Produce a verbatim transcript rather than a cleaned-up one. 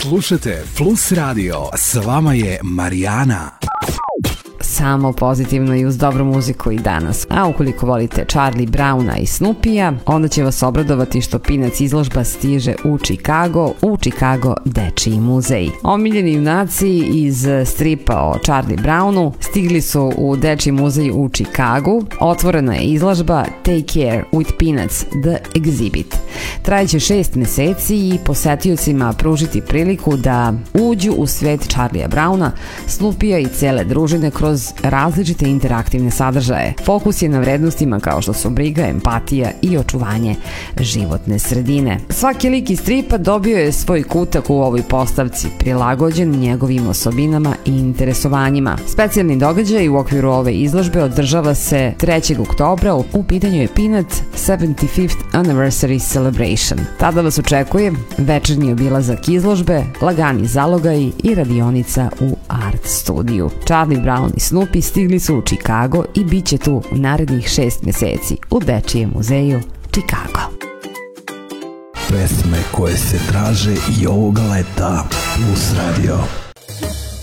Slušajte Plus Radio, s vama je Marijana. Samo pozitivno i uz dobru muziku i danas. A ukoliko volite Charlie Browna i Snoopija, onda će vas obradovati što Peanuts izložba stiže u Chicago, u Chicago Dečiji muzej. Omiljeni junaci iz stripa o Charlie Brownu stigli su u Dečiji muzej u Chicagu. Otvorena je izložba Take Care with Peanuts, The Exhibit. Trajeće šest meseci i posetiocima pružiti priliku da uđu u svet Charlie'a Browna, Snoopija i cele družine kroz različite interaktivne sadržaje. Fokus je na vrednostima kao što su briga, empatija i očuvanje životne sredine. Svaki lik iz stripa dobio je svoj kutak u ovoj postavci, prilagođen njegovim osobinama i interesovanjima. Specijalni događaj u okviru ove izložbe održava se trećeg oktobra, u pitanju je Peanuts sedamdeset peti Anniversary Celebration. Tada vas očekuje večernji obilazak izložbe, lagani zalogaji i radionica u Art studiju. Charlie Brown i Snoopy stigli su u Chicago i bit će tu u narednih šest meseci u Dečijem muzeju Chicago. Pesme koje se traže i ovoga leta. Plus Radio.